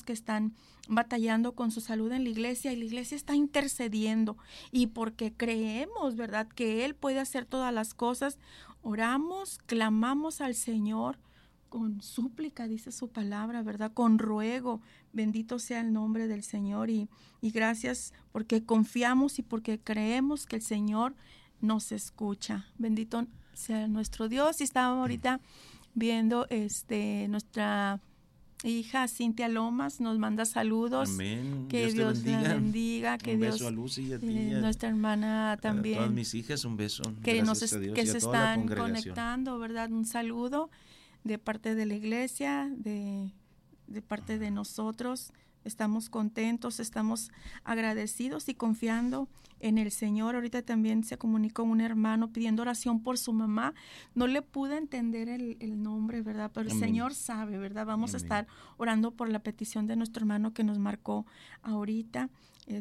que están batallando con su salud en la iglesia, y la iglesia está intercediendo, y porque creemos, ¿verdad?, que Él puede hacer todas las cosas, oramos, clamamos al Señor con súplica, dice su palabra, ¿verdad?, con ruego. Bendito sea el nombre del Señor, y gracias porque confiamos y porque creemos que el Señor nos escucha. Bendito sea nuestro Dios. Y estábamos ahorita viendo nuestra hija Cintia Lomas nos manda saludos. Amén. Que Dios la bendiga. Que un Dios, beso a Lucy y a ti. Nuestra hermana también. A todas mis hijas, un beso. Que, gracias a Dios que y a se toda la están congregación. conectando, ¿verdad? Un saludo de parte de la iglesia, de parte de nosotros. Estamos contentos, estamos agradecidos y confiando en el Señor. Ahorita también se comunicó un hermano pidiendo oración por su mamá. No le pude entender el nombre, ¿verdad? Pero el Señor sabe, ¿verdad? Vamos a estar orando por la petición de nuestro hermano que nos marcó ahorita.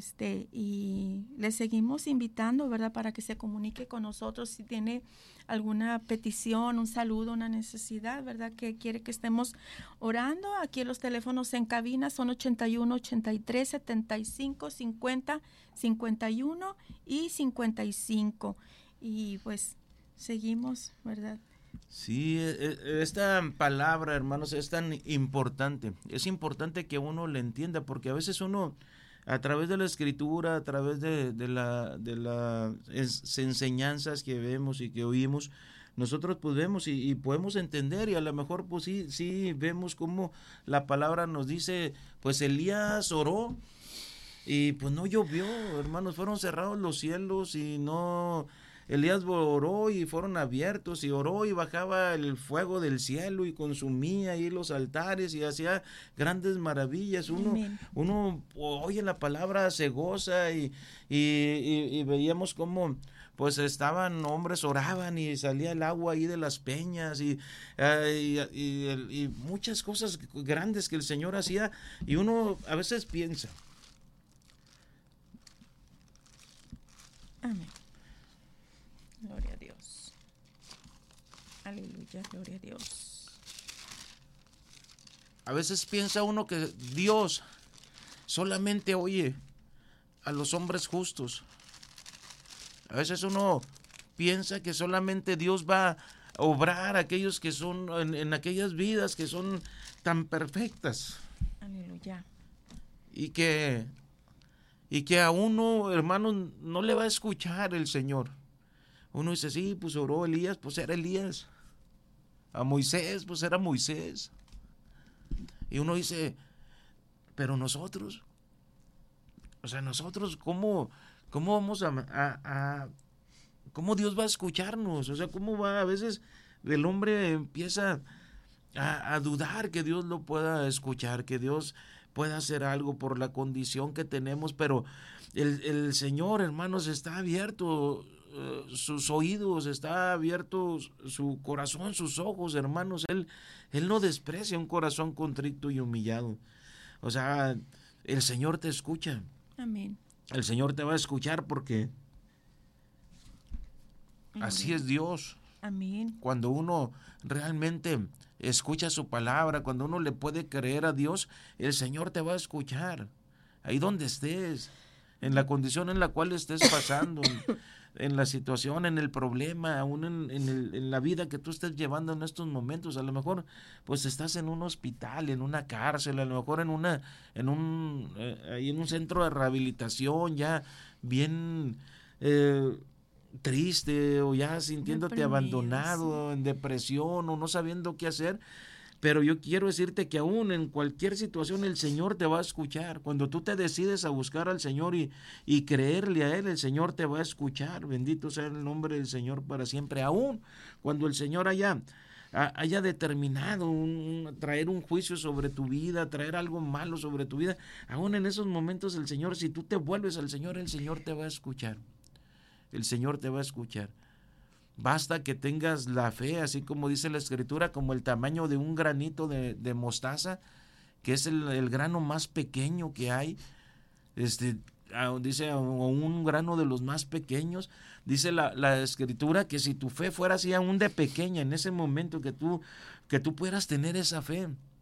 Y le seguimos invitando, ¿verdad?, para que se comunique con nosotros si tiene alguna petición, un saludo, una necesidad, ¿verdad?, que quiere que estemos orando. Aquí los teléfonos en cabina son 81 83 75 50 51 y 55. Y pues seguimos, ¿verdad? Sí, esta palabra, hermanos, es tan importante. Es importante que uno la entienda, porque a veces uno, a través de la escritura, a través de las enseñanzas que vemos y que oímos, nosotros podemos y podemos entender, y a lo mejor pues sí vemos cómo la palabra nos dice, pues Elías oró y pues no llovió, hermanos, fueron cerrados los cielos y no... Elías oró y fueron abiertos, y oró y bajaba el fuego del cielo y consumía ahí los altares y hacía grandes maravillas. Uno oye la palabra, se goza y veíamos cómo pues estaban hombres, oraban y salía el agua ahí de las peñas y muchas cosas grandes que el Señor hacía, y uno a veces piensa. Amén. Gloria a Dios. Aleluya, gloria a Dios. A veces piensa uno que Dios solamente oye a los hombres justos. A veces uno piensa que solamente Dios va a obrar a aquellos que son en aquellas vidas que son tan perfectas. Aleluya. Y que a uno, hermano, no le va a escuchar el Señor. Uno dice, sí, pues oró Elías, pues era Elías. A Moisés, pues era Moisés. Y uno dice, pero nosotros, o sea, nosotros, ¿cómo vamos cómo Dios va a escucharnos? O sea, ¿cómo va? A veces el hombre empieza a dudar que Dios lo pueda escuchar, que Dios pueda hacer algo por la condición que tenemos, pero el Señor, hermanos, está abierto sus oídos, está abierto su corazón, sus ojos, hermanos. Él no desprecia un corazón contrito y humillado. O sea, el Señor te escucha. Amén. El Señor te va a escuchar porque amén. Así es Dios. Amén. Cuando uno realmente escucha su palabra, cuando uno le puede creer a Dios, el Señor te va a escuchar. Ahí donde estés, en la condición en la cual estés pasando, en la situación, en el problema, aún en la vida que tú estés llevando en estos momentos. A lo mejor pues estás en un hospital, en una cárcel, a lo mejor en un centro de rehabilitación, ya bien triste, o ya sintiéndote abandonado, sí, en depresión, o no sabiendo qué hacer. Pero yo quiero decirte que aún en cualquier situación el Señor te va a escuchar. Cuando tú te decides a buscar al Señor y creerle a Él, el Señor te va a escuchar. Bendito sea el nombre del Señor para siempre. Aún cuando el Señor haya determinado traer un juicio sobre tu vida, traer algo malo sobre tu vida, aún en esos momentos el Señor, si tú te vuelves al Señor, el Señor te va a escuchar. El Señor te va a escuchar. Basta que tengas la fe, así como dice la Escritura, como el tamaño de un granito de mostaza, que es el grano más pequeño que hay. Dice, o un grano de los más pequeños. Dice la Escritura que si tu fe fuera así aún de pequeña, en ese momento que tú pudieras tener esa fe,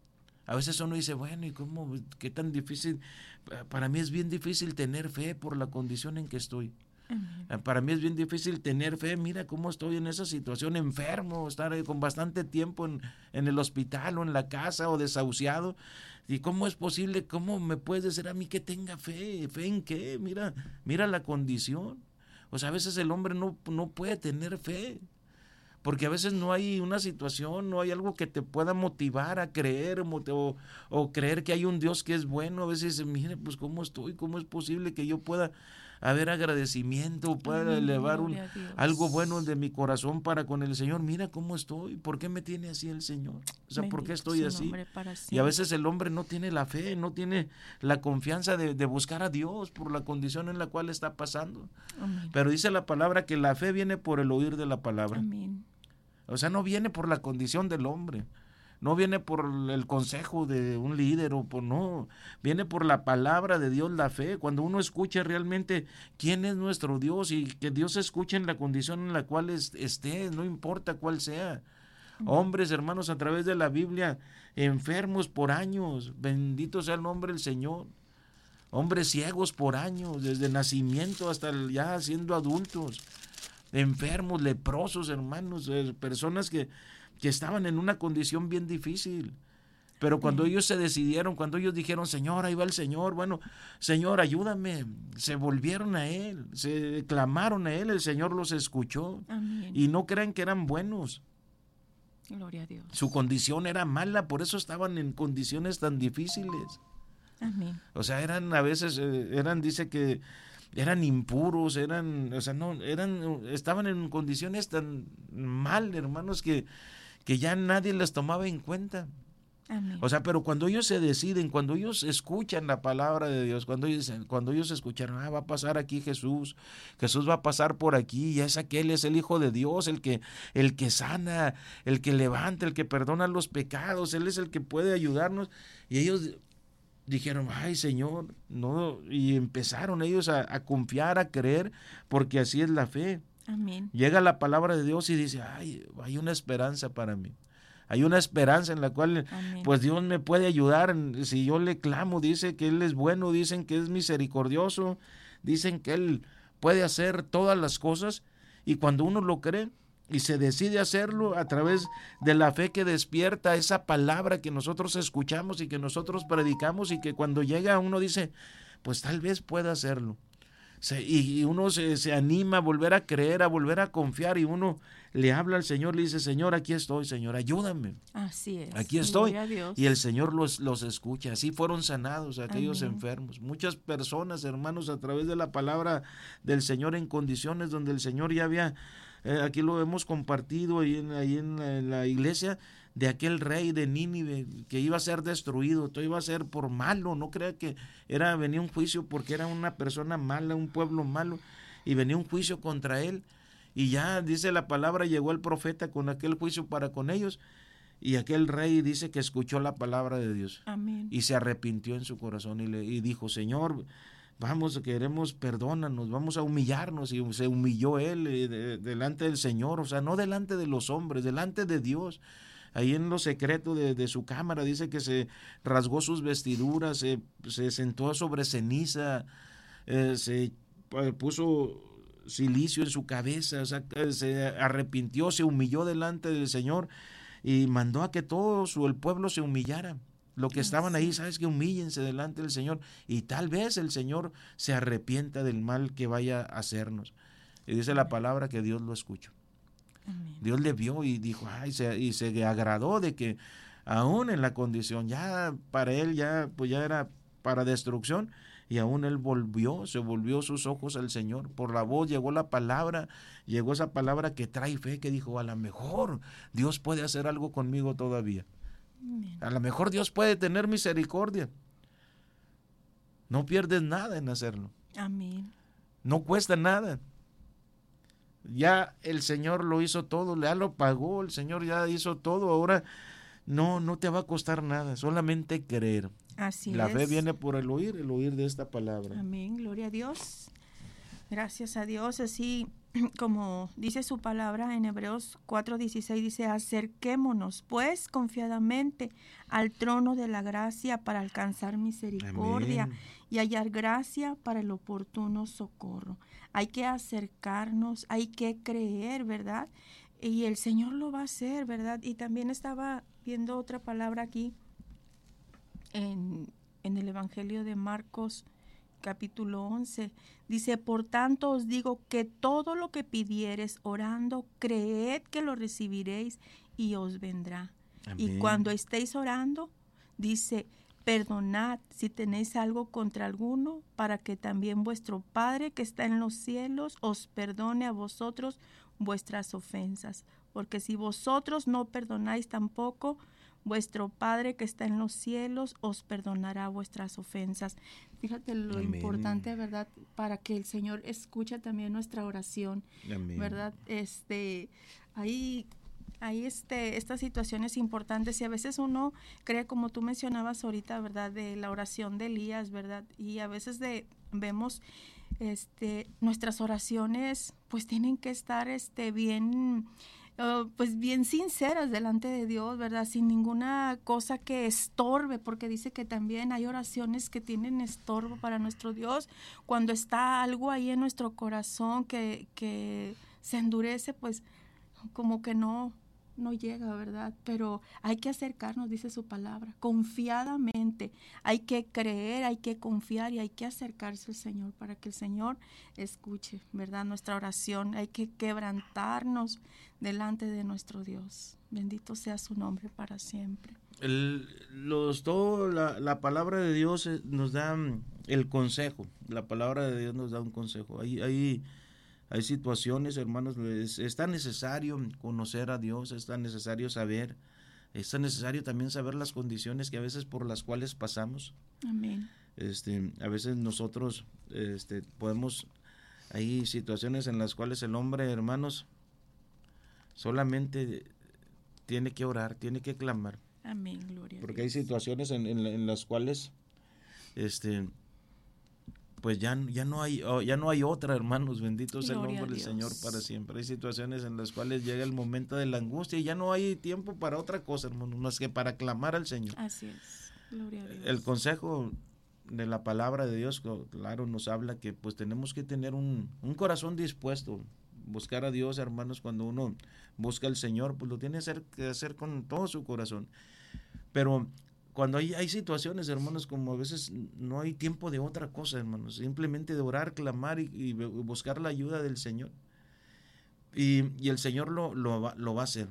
A veces uno dice, bueno, ¿y cómo? ¿Qué tan difícil? Para mí es bien difícil tener fe por la condición en que estoy. Para mí es bien difícil tener fe. Mira cómo estoy en esa situación, enfermo, estar con bastante tiempo en el hospital o en la casa o desahuciado. ¿Y cómo es posible? ¿Cómo me puedes decir a mí que tenga fe? ¿Fe en qué? Mira la condición. O sea, a veces el hombre no puede tener fe. Porque a veces no hay una situación, no hay algo que te pueda motivar a creer o creer que hay un Dios que es bueno. A veces dices, mire, pues cómo estoy, cómo es posible que yo pueda haber agradecimiento, pueda elevar algo bueno de mi corazón para con el Señor. Mira cómo estoy, ¿por qué me tiene así el Señor? O sea, ¿por qué estoy así? Y a veces el hombre no tiene la fe, no tiene la confianza de buscar a Dios por la condición en la cual está pasando. Amén. Pero dice la palabra que la fe viene por el oír de la palabra. Amén. O sea, no viene por la condición del hombre, no viene por el consejo de un líder, no, viene por la palabra de Dios, la fe. Cuando uno escucha realmente quién es nuestro Dios y que Dios escuche en la condición en la cual esté, no importa cuál sea. Hombres, hermanos, a través de la Biblia, enfermos por años, bendito sea el nombre del Señor. Hombres ciegos por años, desde nacimiento hasta ya siendo adultos. Enfermos, leprosos, hermanos, personas que estaban en una condición bien difícil. Pero cuando ellos se decidieron, cuando ellos dijeron, Señor, ahí va el Señor, bueno, Señor, ayúdame, se volvieron a Él, se clamaron a Él, el Señor los escuchó. Amén. Y no crean que eran buenos. Gloria a Dios. Su condición era mala, por eso estaban en condiciones tan difíciles. Amén. O sea, a veces, dice que eran impuros, estaban en condiciones tan mal, hermanos, que ya nadie les tomaba en cuenta. Amén. O sea, pero cuando ellos se deciden, cuando ellos escuchan la palabra de Dios, cuando ellos escucharon, va a pasar aquí Jesús va a pasar por aquí, ya es aquel, es el Hijo de Dios, el que sana, el que levanta, el que perdona los pecados, Él es el que puede ayudarnos. Y ellos dijeron, ay Señor, no, y empezaron ellos a confiar, a creer, porque así es la fe. Amén. Llega la palabra de Dios y dice, ay, hay una esperanza para mí. Hay una esperanza en la cual, Amén, pues Dios me puede ayudar. Si yo le clamo, dice que Él es bueno, dicen que es misericordioso, dicen que Él puede hacer todas las cosas. Y cuando uno lo cree y se decide hacerlo a través de la fe que despierta esa palabra que nosotros escuchamos y que nosotros predicamos, y que cuando llega uno dice, pues tal vez pueda hacerlo. Y uno se anima a volver a creer, a volver a confiar, y uno le habla al Señor, le dice, Señor, aquí estoy, Señor, ayúdame. así es. Aquí estoy. Gloria a Dios. Y el Señor los escucha. Así fueron sanados aquellos Amén. enfermos. Muchas personas, hermanos, a través de la palabra del Señor, en condiciones donde el Señor ya había, aquí lo hemos compartido ahí en la iglesia, de aquel rey de Nínive que iba a ser destruido, todo iba a ser por malo. No crea que venía un juicio porque era una persona mala, un pueblo malo, y venía un juicio contra él. Y ya dice la palabra, llegó el profeta con aquel juicio para con ellos, y aquel rey dice que escuchó la palabra de Dios. Amén. Y se arrepintió en su corazón y dijo, Señor, queremos, perdónanos, vamos a humillarnos. Y se humilló él delante del Señor, o sea, no delante de los hombres, delante de Dios. Ahí en lo secreto de su cámara dice que se rasgó sus vestiduras, se sentó sobre ceniza, se puso silicio en su cabeza, o sea, se arrepintió, se humilló delante del Señor y mandó a que todo el pueblo se humillara. Lo que estaban ahí, ¿sabes qué? Humíllense delante del Señor y tal vez el Señor se arrepienta del mal que vaya a hacernos. Y dice la palabra que Dios lo escuchó. Amén. Dios le vio y dijo, y se agradó de que aún en la condición, ya para él ya era para destrucción, y aún él se volvió sus ojos al Señor. Por la voz llegó esa palabra que trae fe, que dijo, a lo mejor Dios puede hacer algo conmigo todavía. Amén. A lo mejor Dios puede tener misericordia. No pierdes nada en hacerlo. Amén. No cuesta nada. Ya el Señor lo hizo todo, ya lo pagó, el Señor ya hizo todo. Ahora no te va a costar nada, solamente creer. Así La es. fe viene por el oír de esta palabra. Amén, gloria a Dios. Gracias a Dios. Así como dice su palabra en Hebreos 4:16, dice: acerquémonos pues confiadamente al trono de la gracia para alcanzar misericordia Amén. y hallar gracia para el oportuno socorro. Hay que acercarnos, hay que creer, ¿verdad? Y el Señor lo va a hacer, ¿verdad? Y también estaba viendo otra palabra aquí en el Evangelio de Marcos, capítulo 11, dice: por tanto os digo que todo lo que pidiereis orando, creed que lo recibiréis y os vendrá. Amén. Y cuando estéis orando, dice: perdonad si tenéis algo contra alguno, para que también vuestro Padre que está en los cielos os perdone a vosotros vuestras ofensas. Porque si vosotros no perdonáis tampoco, vuestro Padre que está en los cielos os perdonará vuestras ofensas. Fíjate lo Amén. importante, ¿verdad? Para que el Señor escuche también nuestra oración, Amén. ¿verdad? Hay estas situaciones importantes, y a veces uno cree, como tú mencionabas ahorita, ¿verdad? De la oración de Elías, ¿verdad? Y a veces vemos nuestras oraciones pues tienen que estar bien, pues bien sinceras delante de Dios, ¿verdad? Sin ninguna cosa que estorbe, porque dice que también hay oraciones que tienen estorbo para nuestro Dios. Cuando está algo ahí en nuestro corazón que se endurece, pues como que no llega, ¿verdad? Pero hay que acercarnos, dice su palabra, confiadamente. Hay que creer, hay que confiar y hay que acercarse al Señor para que el Señor escuche, ¿verdad? Nuestra oración. Hay que quebrantarnos delante de nuestro Dios. Bendito sea su nombre para siempre. La palabra de Dios nos da el consejo. La palabra de Dios nos da un consejo. Hay situaciones, hermanos, es tan necesario conocer a Dios, es tan necesario saber, es tan necesario también saber las condiciones que a veces por las cuales pasamos. Amén. A veces nosotros hay situaciones en las cuales el hombre, hermanos, solamente tiene que orar, tiene que clamar. Amén, gloria a Dios. Porque hay situaciones en las cuales pues ya no hay otra, hermanos, bendito sea el Gloria nombre a del Señor Dios. para siempre. Hay situaciones en las cuales llega el momento de la angustia y ya no hay tiempo para otra cosa, hermanos, más que para clamar al Señor. Así es, gloria a Dios. El consejo de la palabra de Dios, claro, nos habla que pues tenemos que tener un corazón dispuesto, buscar a Dios, hermanos. Cuando uno busca al Señor, pues lo tiene que hacer con todo su corazón. Pero cuando hay situaciones, hermanos, como a veces no hay tiempo de otra cosa, hermanos, simplemente de orar, clamar y buscar la ayuda del Señor. Y el Señor lo va a hacer.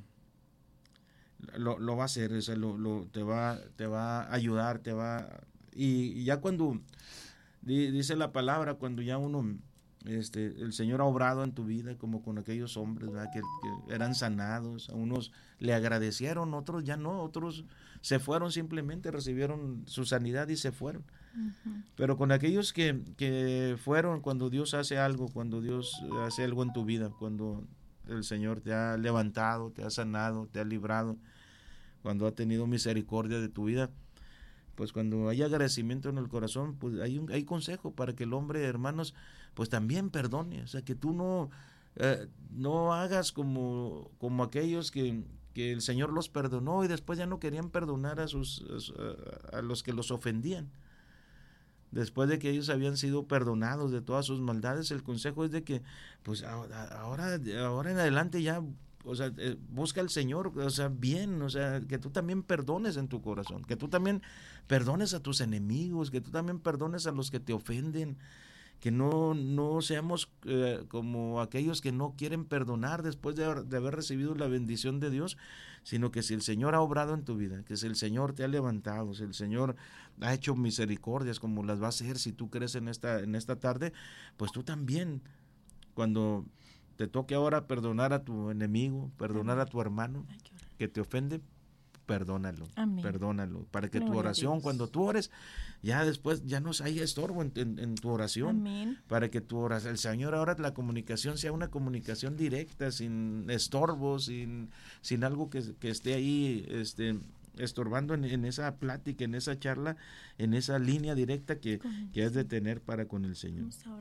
Lo va a hacer, o sea, te va a ayudar, y ya cuando dice la palabra, cuando ya el Señor ha obrado en tu vida, como con aquellos hombres, ¿verdad? Que eran sanados, a unos le agradecieron, otros ya no, otros se fueron, simplemente recibieron su sanidad y se fueron. Uh-huh. Pero con aquellos que fueron, cuando Dios hace algo, cuando Dios hace algo en tu vida, cuando el Señor te ha levantado, te ha sanado, te ha librado, cuando ha tenido misericordia de tu vida, pues cuando hay agradecimiento en el corazón, pues hay consejo para que el hombre, hermanos, pues también perdone. O sea, que tú no hagas como aquellos que el Señor los perdonó y después ya no querían perdonar a los que los ofendían. Después de que ellos habían sido perdonados de todas sus maldades, el consejo es de que pues ahora en adelante ya, o sea, busca al Señor, o sea, bien, o sea, que tú también perdones en tu corazón, que tú también perdones a tus enemigos, que tú también perdones a los que te ofenden, que no seamos como aquellos que no quieren perdonar después de haber recibido la bendición de Dios, sino que si el Señor ha obrado en tu vida, que si el Señor te ha levantado, si el Señor ha hecho misericordias como las va a hacer si tú crees en esta tarde, pues tú también, cuando te toque ahora perdonar a tu enemigo, perdonar a tu hermano que te ofende, perdónalo. Amén. Perdónalo, para que tu oración, cuando tú ores, ya después ya no haya estorbo en tu oración. Amén. Para que tu oración, el Señor, ahora la comunicación sea una comunicación directa, sin estorbos, sin algo que esté ahí estorbando en esa plática, en esa charla, en esa línea directa que has de tener para con el Señor. Vamos a orar.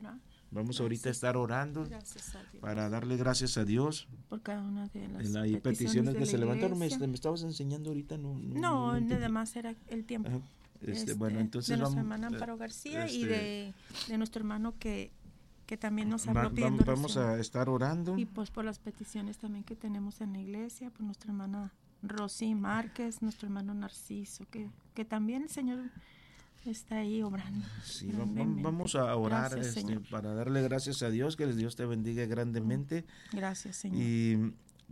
Vamos ahorita a estar orando para darle gracias a Dios por cada una de las peticiones que se levantaron. Me estabas enseñando ahorita. No, nada más era el tiempo. Ajá. Bueno, entonces de nuestra hermana Amparo García y de nuestro hermano que también nos habló pidiendo vamos oración. a estar orando. Y pues por las peticiones también que tenemos en la iglesia, por nuestra hermana Rosy Márquez, nuestro hermano Narciso, que también el Señor está ahí obrando. Sí, vamos a orar para darle gracias a Dios, que Dios te bendiga grandemente. Gracias, Señor. Y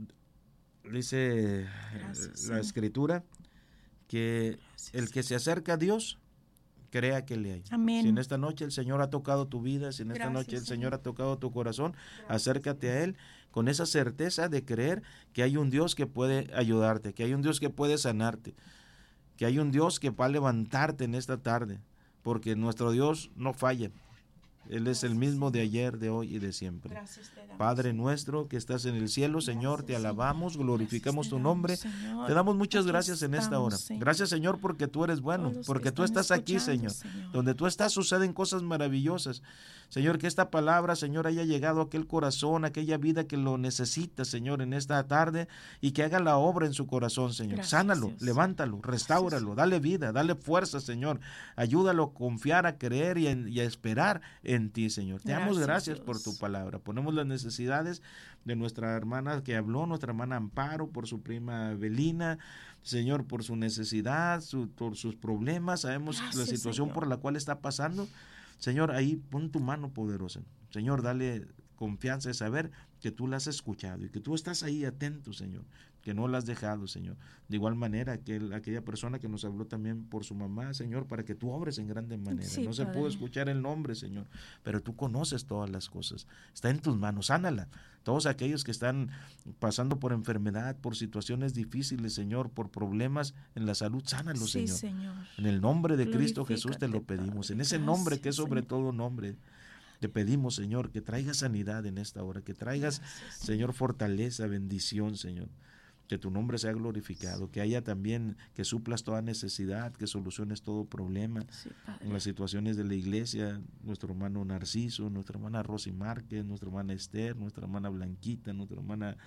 dice la Escritura que el que se acerca a Dios, crea que le hay. Amén. Si en esta noche el Señor ha tocado tu vida, si en esta noche el Señor ha tocado tu corazón, acércate a Él con esa certeza de creer que hay un Dios que puede ayudarte, que hay un Dios que puede sanarte, que hay un Dios que va a levantarte en esta tarde, porque nuestro Dios no falla. Él es el mismo de ayer, de hoy y de siempre. Padre nuestro que estás en el cielo, Señor, te alabamos, glorificamos tu nombre. Te damos muchas gracias en esta hora. Gracias, Señor, porque tú eres bueno, porque tú estás aquí, Señor. Donde tú estás suceden cosas maravillosas. Señor, que esta palabra, Señor, haya llegado a aquel corazón, a aquella vida que lo necesita, Señor, en esta tarde, y que haga la obra en su corazón, Señor. Sánalo, levántalo, restáuralo, dale vida, dale fuerza, Señor. Ayúdalo a confiar, a creer y a esperar en ti, Señor. Te damos gracias por tu palabra. Ponemos las necesidades de nuestra hermana que habló, nuestra hermana Amparo, por su prima Belina, Señor, por su necesidad, por sus problemas. Sabemos la situación, Señor, por la cual está pasando. Señor, ahí pon tu mano poderosa. Señor, dale confianza de saber que tú la has escuchado y que tú estás ahí atento, Señor, que no la has dejado, Señor. De igual manera, aquella persona que nos habló también por su mamá, Señor, para que tú obres en grande manera. Sí, no se pudo escuchar el nombre, Señor, pero tú conoces todas las cosas. Está en tus manos, sánala. Todos aquellos que están pasando por enfermedad, por situaciones difíciles, Señor, por problemas en la salud, sánalos, sí, Señor. En el nombre de Cristo Jesús te lo pedimos. En ese nombre que es sobre todo nombre. Te pedimos, Señor, que traigas sanidad en esta hora, que traigas, Señor, fortaleza, bendición, Señor. Que tu nombre sea glorificado, que haya también, que suplas toda necesidad, que soluciones todo problema. Sí, en las situaciones de la iglesia, nuestro hermano Narciso, nuestra hermana Rosy Márquez, nuestra hermana Esther, nuestra hermana Blanquita, nuestra hermana,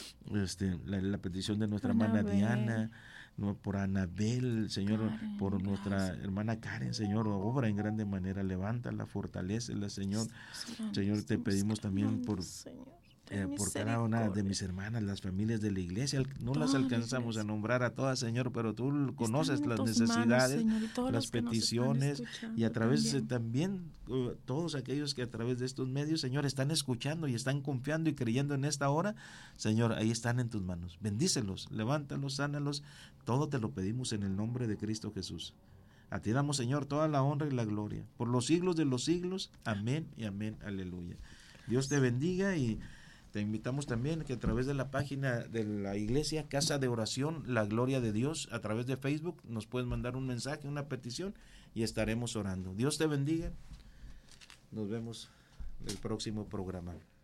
la petición de nuestra hermana Diana, por Anabel, Señor, Karen, por nuestra hermana Karen, Señor, obra en grande manera, levántala, fortalécela, Señor. Señor, te pedimos también por cada una de mis hermanas, las familias de la iglesia. No las alcanzamos a nombrar a todas, Señor, pero tú conoces las necesidades, manos, Señor, las peticiones, y a través también todos aquellos que a través de estos medios, Señor, están escuchando y están confiando y creyendo en esta hora. Señor, ahí están en tus manos. Bendícelos, levántalos, sánalos. Todo te lo pedimos en el nombre de Cristo Jesús. A ti damos, Señor, toda la honra y la gloria por los siglos de los siglos. Amén y amén. Aleluya. Dios te bendiga, y te invitamos también que a través de la página de la iglesia, Casa de Oración, La Gloria de Dios, a través de Facebook, nos puedes mandar un mensaje, una petición, y estaremos orando. Dios te bendiga. Nos vemos en el próximo programa.